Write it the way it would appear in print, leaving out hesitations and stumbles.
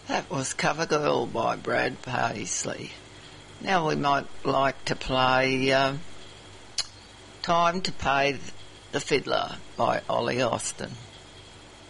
That was Cover Girl by Brad Paisley. Now we might like to play Time to Pay the Fiddler by Ollie Austin.